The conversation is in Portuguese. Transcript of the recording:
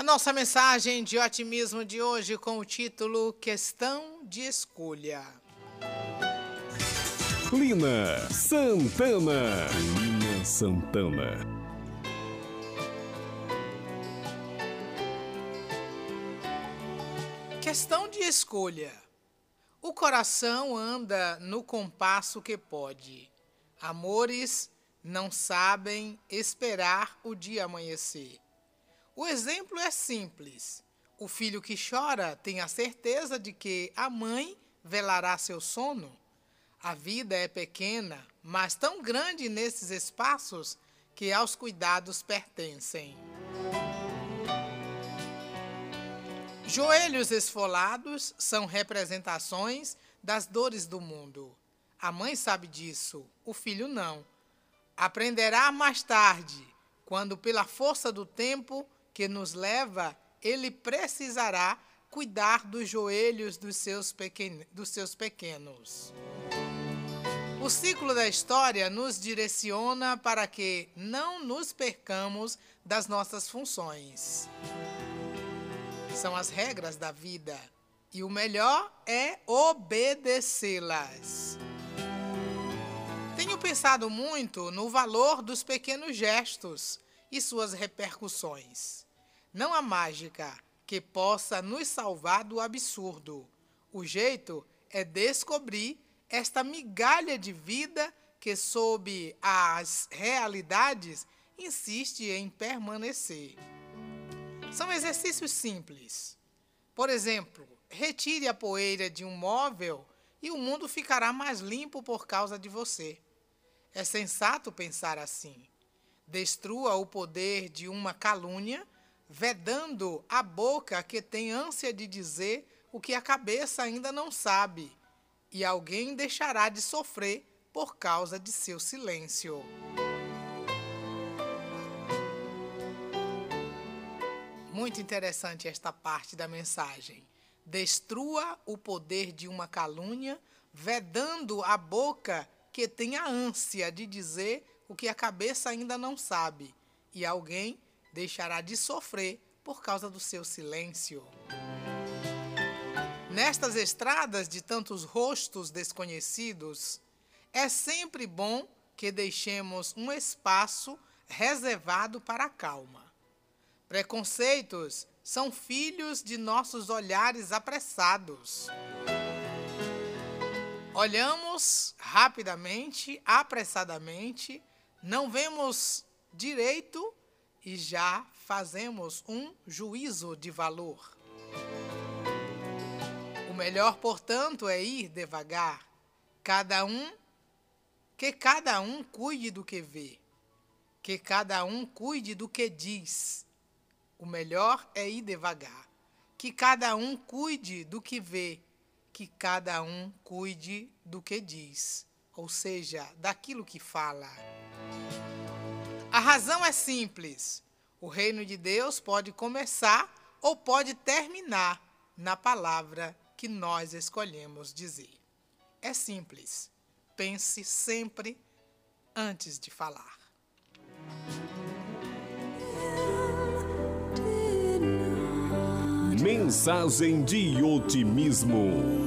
nossa mensagem de otimismo de hoje com o título Questão de Escolha. Lina Santana. Lina Santana. Questão de escolha. O coração anda no compasso que pode. Amores não sabem esperar o dia amanhecer. O exemplo é simples. O filho que chora tem a certeza de que a mãe velará seu sono. A vida é pequena, mas tão grande nesses espaços que aos cuidados pertencem. Joelhos esfolados são representações das dores do mundo. A mãe sabe disso, o filho não. Aprenderá mais tarde, quando pela força do tempo que nos leva, ele precisará cuidar dos joelhos dos seus pequenos. O ciclo da história nos direciona para que não nos percamos das nossas funções. São as regras da vida e o melhor é obedecê-las. Tenho pensado muito no valor dos pequenos gestos e suas repercussões. Não há mágica que possa nos salvar do absurdo. O jeito é descobrir esta migalha de vida que, sob as realidades, insiste em permanecer. São exercícios simples. Por exemplo, retire a poeira de um móvel e o mundo ficará mais limpo por causa de você. É sensato pensar assim. Destrua o poder de uma calúnia, vedando a boca que tem ânsia de dizer o que a cabeça ainda não sabe, e alguém deixará de sofrer por causa de seu silêncio. Muito interessante esta parte da mensagem. Destrua o poder de uma calúnia, vedando a boca que tem a ânsia de dizer o que a cabeça ainda não sabe, e alguém deixará de sofrer por causa do seu silêncio. Nestas estradas de tantos rostos desconhecidos, é sempre bom que deixemos um espaço reservado para a calma. Preconceitos são filhos de nossos olhares apressados. Olhamos rapidamente, apressadamente, não vemos direito e já fazemos um juízo de valor. O melhor, portanto, é ir devagar. Que cada um cuide do que vê, que cada um cuide do que diz. O melhor é ir devagar. Que cada um cuide do que vê, que cada um cuide do que diz, ou seja, daquilo que fala. A razão é simples. O reino de Deus pode começar ou pode terminar na palavra que nós escolhemos dizer. É simples. Pense sempre antes de falar. Mensagem de otimismo.